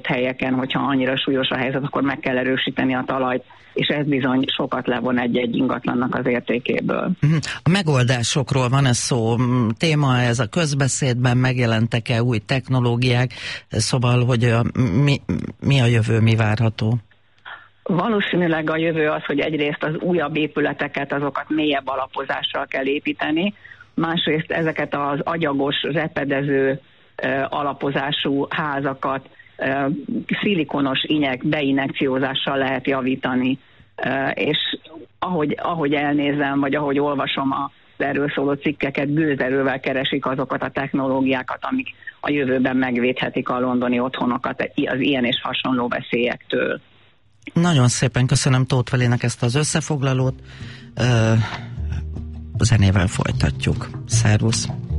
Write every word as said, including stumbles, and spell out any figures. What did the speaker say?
helyeken, hogyha annyira súlyos a helyzet, akkor meg kell erősíteni a talajt, és ez bizony sokat levon egy-egy ingatlannak az értékéből. A megoldásokról van ez szó, téma ez a közbeszédben, megjelentek-e új technológiák, szóval, hogy a, mi, mi a jövő, mi várható? Valószínűleg a jövő az, hogy egyrészt az újabb épületeket, azokat mélyebb alapozással kell építeni, másrészt ezeket az agyagos, repedező alapozású házakat szilikonos inyek beinekciózással lehet javítani, és ahogy, ahogy elnézem, vagy ahogy olvasom a erről szóló cikkeket, gőzerővel keresik azokat a technológiákat, amik a jövőben megvédhetik a londoni otthonokat az ilyen és hasonló veszélyektől. Nagyon szépen köszönöm Tóth Valinak ezt az összefoglalót. Zenével folytatjuk. Szervusz!